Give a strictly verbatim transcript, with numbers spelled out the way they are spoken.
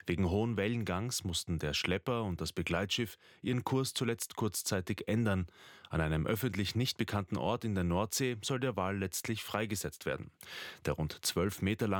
Wegen hohen Wellengangs mussten der Schlepper und das Begleitschiff ihren Kurs zuletzt kurzzeitig ändern. An einem öffentlich nicht bekannten Ort in der Nordsee soll der Wal letztlich freigesetzt werden. Der rund zwölf Meter lange